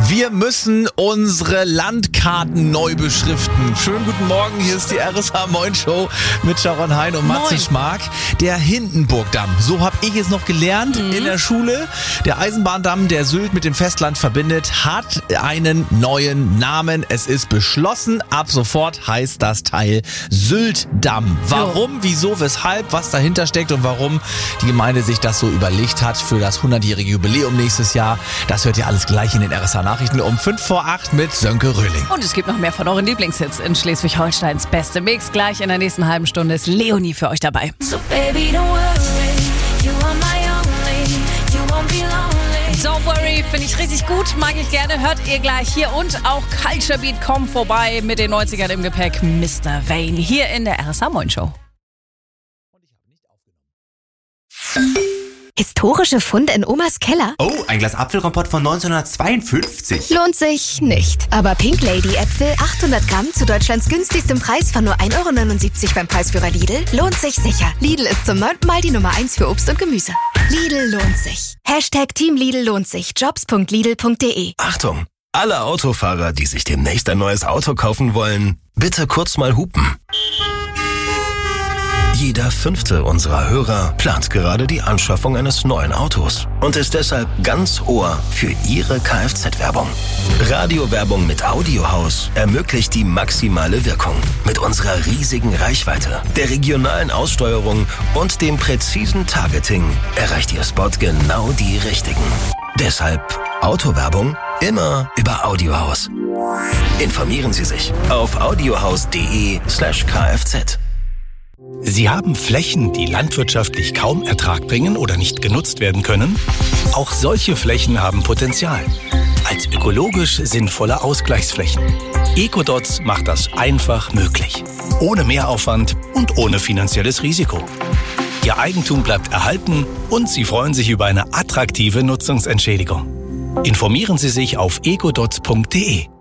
Wir müssen unsere Landkarten neu beschriften. Schönen guten Morgen, hier ist die RSH Moin Show mit Sharon Hein und Matze Schmark. Der Hindenburgdamm, so habe ich es noch gelernt in der Schule. Der Eisenbahndamm, der Sylt mit dem Festland verbindet, hat einen neuen Namen. Es ist beschlossen, ab sofort heißt das Teil Syltdamm. Warum, wieso, weshalb, was dahinter steckt und warum die Gemeinde sich das so überlegt hat für das 100-jährige Jubiläum nächstes Jahr, das hört ihr alles gleich in den RSH Nachrichten um 5:08 mit Sönke Röhling. Und es gibt noch mehr von euren Lieblingshits in Schleswig-Holsteins beste Mix. Gleich in der nächsten halben Stunde ist Leonie für euch dabei. So baby, don't worry, you are my only, you won't be lonely. Don't worry, finde ich richtig gut, mag ich gerne, hört ihr gleich hier. Und auch Culture Beat kommt vorbei mit den 90ern im Gepäck. Mr. Vane hier in der RSH Moin Show. Historische Funde in Omas Keller? Oh, ein Glas Apfelkompott von 1952. Lohnt sich nicht. Aber Pink Lady Äpfel, 800 Gramm zu Deutschlands günstigstem Preis von nur 1,79 € beim Preisführer Lidl, lohnt sich sicher. Lidl ist zum 9. Mal die Nummer 1 für Obst und Gemüse. Lidl lohnt sich. Team Lidl lohnt sich. Jobs.lidl.de. Achtung! Alle Autofahrer, die sich demnächst ein neues Auto kaufen wollen, bitte kurz mal hupen. Jeder 5. unserer Hörer plant gerade die Anschaffung eines neuen Autos und ist deshalb ganz Ohr für Ihre Kfz-Werbung. Radiowerbung mit Audiohaus ermöglicht die maximale Wirkung. Mit unserer riesigen Reichweite, der regionalen Aussteuerung und dem präzisen Targeting erreicht Ihr Spot genau die Richtigen. Deshalb Autowerbung immer über Audiohaus. Informieren Sie sich auf audiohaus.de/kfz. Sie haben Flächen, die landwirtschaftlich kaum Ertrag bringen oder nicht genutzt werden können? Auch solche Flächen haben Potenzial. Als ökologisch sinnvolle Ausgleichsflächen. Ecodots macht das einfach möglich. Ohne Mehraufwand und ohne finanzielles Risiko. Ihr Eigentum bleibt erhalten und Sie freuen sich über eine attraktive Nutzungsentschädigung. Informieren Sie sich auf ecodots.de.